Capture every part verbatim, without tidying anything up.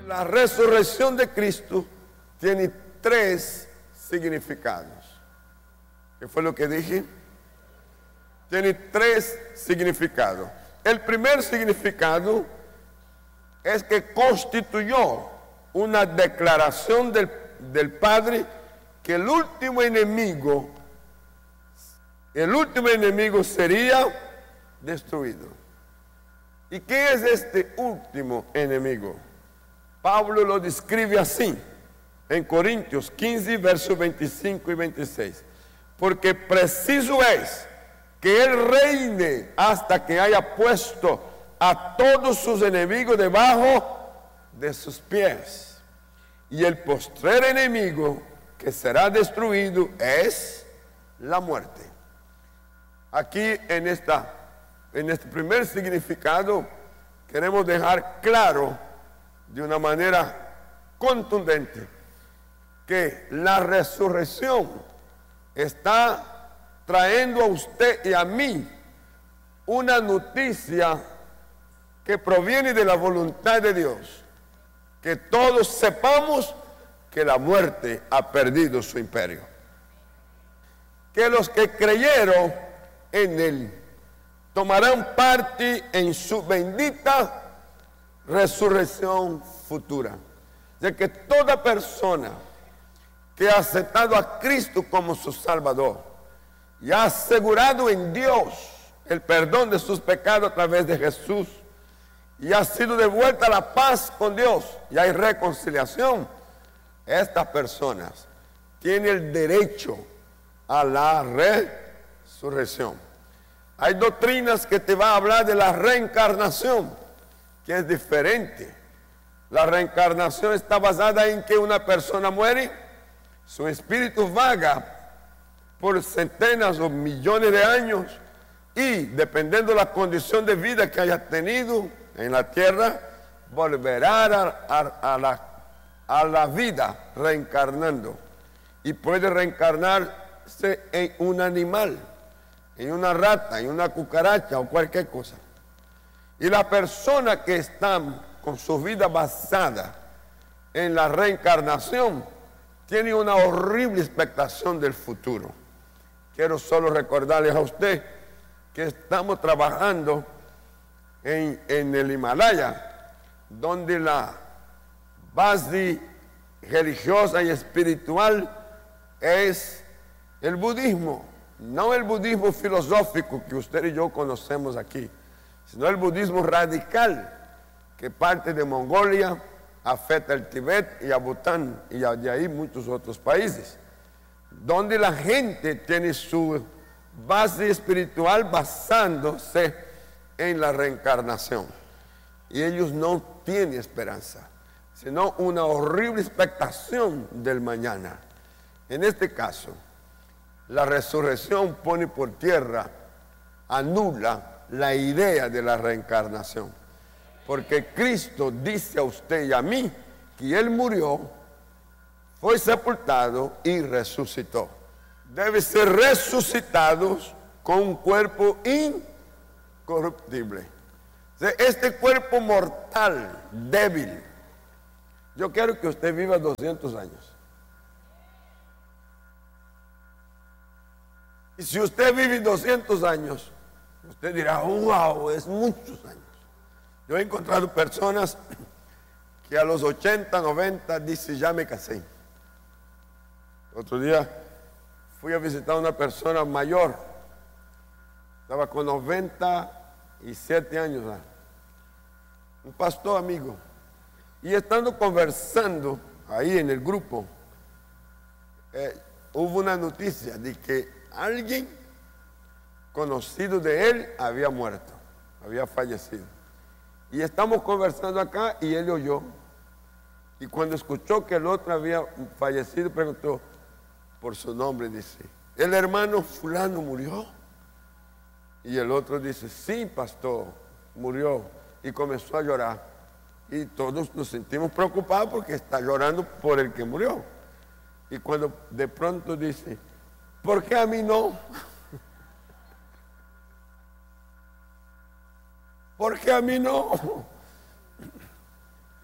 La resurrección de Cristo tiene tres significados. ¿Qué fue lo que dije? Tiene tres significados. El primer significado es que constituyó una declaración del, del Padre que el último enemigo, el último enemigo sería destruido. ¿Y qué es este último enemigo? Pablo lo describe así en Corintios quince, versos veinticinco y veintiséis. Porque preciso es que Él reine hasta que haya puesto a todos sus enemigos debajo de sus pies. Y el postrer enemigo que será destruido es la muerte. Aquí en, esta, en este primer significado queremos dejar claro de una manera contundente que la resurrección está trayendo a usted y a mí una noticia que proviene de la voluntad de Dios, que todos sepamos que la muerte ha perdido su imperio, que los que creyeron en Él tomarán parte en su bendita resurrección futura, de que toda persona que ha aceptado a Cristo como su Salvador y ha asegurado en Dios el perdón de sus pecados a través de Jesús y ha sido devuelta la paz con Dios y hay reconciliación, estas personas tienen el derecho a la resurrección. Hay doctrinas que te van a hablar de la reencarnación, que es diferente. La reencarnación está basada en que una persona muere, su espíritu vaga por centenas o millones de años y dependiendo de la condición de vida que haya tenido en la tierra, volverá a, a, a, la, a la vida reencarnando y puede reencarnarse en un animal, en una rata, en una cucaracha o cualquier cosa. Y la persona que está con su vida basada en la reencarnación tiene una horrible expectación del futuro. Quiero solo recordarles a usted que estamos trabajando en, en el Himalaya, donde la base religiosa y espiritual es el budismo, no el budismo filosófico que usted y yo conocemos aquí, sino el budismo radical que parte de Mongolia, afecta el Tíbet y a Bután y de ahí muchos otros países, donde la gente tiene su base espiritual basándose en la reencarnación. Y ellos no tienen esperanza, sino una horrible expectación del mañana. En este caso, la resurrección pone por tierra, anula la idea de la reencarnación. Porque Cristo dice a usted y a mí que Él murió, fue sepultado y resucitó. Debe ser resucitados con un cuerpo incorruptible. Este cuerpo mortal, débil. Yo quiero que usted viva doscientos años. Y si usted vive doscientos años, usted dirá, wow, es muchos años. Yo he encontrado personas que a los ochenta, noventa dicen, ya me casé. Otro día fui a visitar a una persona mayor, estaba con noventa y siete años, ¿verdad? Un pastor amigo, y estando conversando ahí en el grupo, eh, hubo una noticia de que alguien conocido de él había muerto, había fallecido. Y estamos conversando acá y él oyó. Y cuando escuchó que el otro había fallecido, preguntó por su nombre, dice, ¿el hermano fulano murió? Y el otro dice, sí, pastor, murió. Y comenzó a llorar. Y todos nos sentimos preocupados porque está llorando por el que murió. Y cuando de pronto dice, ¿por qué a mí no? ¿Por qué a mí no?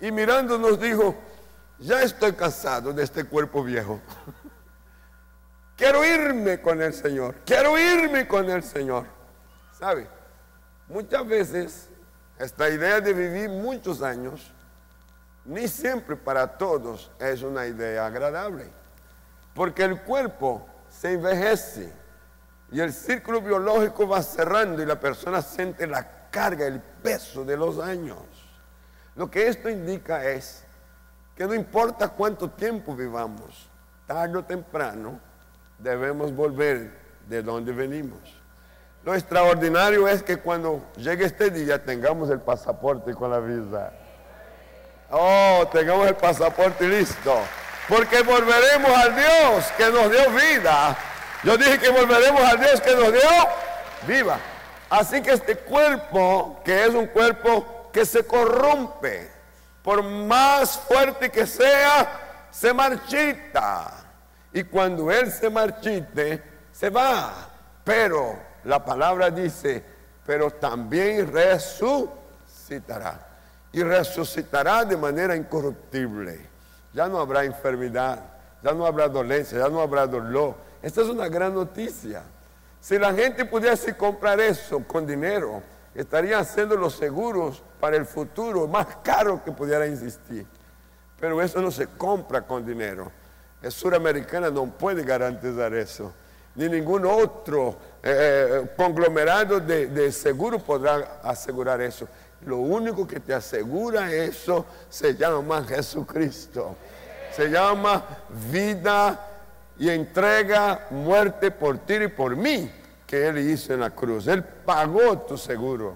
y mirando nos dijo, ya estoy cansado de este cuerpo viejo. Quiero irme con el Señor, quiero irme con el Señor. ¿Sabe? Muchas veces esta idea de vivir muchos años, ni siempre para todos es una idea agradable. Porque el cuerpo se envejece y el círculo biológico va cerrando y la persona siente la carga, el peso de los años. Lo que esto indica es que no importa cuánto tiempo vivamos, tarde o temprano debemos volver de donde venimos. Lo extraordinario es que cuando llegue este día tengamos el pasaporte con la visa. Oh, tengamos el pasaporte listo. Porque volveremos al Dios que nos dio vida. Yo dije que volveremos al Dios que nos dio vida. Así que este cuerpo, que es un cuerpo que se corrompe, por más fuerte que sea, se marchita. Y cuando Él se marchite, se va. Pero la palabra dice, pero también resucitará. Y resucitará de manera incorruptible. Ya no habrá enfermedad, ya no habrá dolencia, ya no habrá dolor. Esta es una gran noticia. Si la gente pudiese comprar eso con dinero, estarían haciendo los seguros para el futuro más caro que pudiera existir. Pero eso no se compra con dinero. El Suramericana no puede garantizar eso. Ni ningún otro eh, conglomerado de, de seguro podrá asegurar eso. Lo único que te asegura eso se llama Jesucristo. Se llama vida y entrega, muerte por ti y por mí, que Él hizo en la cruz. Él pagó tu seguro.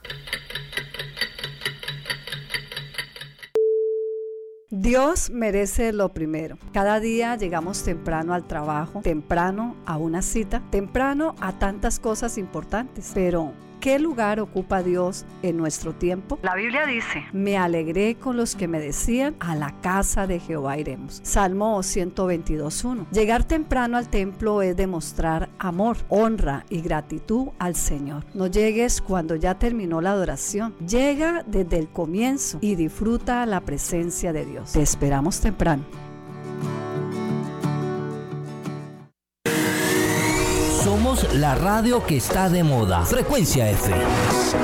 Dios merece lo primero. Cada día llegamos temprano al trabajo, temprano a una cita, temprano a tantas cosas importantes, pero ¿qué lugar ocupa Dios en nuestro tiempo? La Biblia dice, me alegré con los que me decían, a la casa de Jehová iremos. Salmo ciento veintidós, uno. Llegar temprano al templo es demostrar amor, honra y gratitud al Señor. No llegues cuando ya terminó la adoración. Llega desde el comienzo y disfruta la presencia de Dios. Te esperamos temprano. Somos la radio que está de moda. Frecuencia F.